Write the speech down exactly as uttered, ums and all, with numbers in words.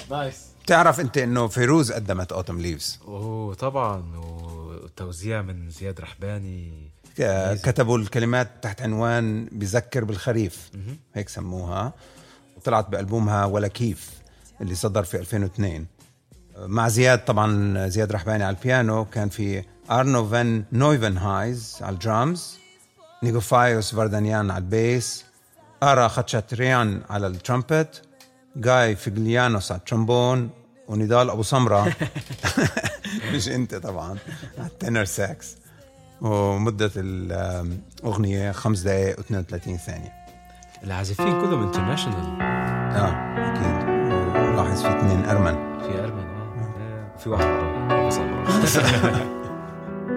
نايس. تعرف انت انه فيروز قدمت اوتم ليفز؟ اوه طبعا، وتوزيع من زياد رحباني. كتبوا الكلمات تحت عنوان بذكر بالخريف، هيك سموها، وطلعت بألبومها ولا كيف اللي صدر في ألفين واثنين مع زياد. طبعا زياد رحباني على البيانو، كان في أرنو فان نويفنهايز على الدرامز، نيغوفايوس فاردانيان على البيس، آرا خاتشاتريان على الترامبت، جاي فيغليانوس على الترومبون، ونضال أبو سمرة مش انت طبعا على التنر ساكس. ومدة الأغنية خمس دقائق واثنين وثلاثين ثانية. العازفين كلهم انترناشنال. اه اكيد. لاحظ في اثنين أرمن، في أرمن اه في واحد عربي.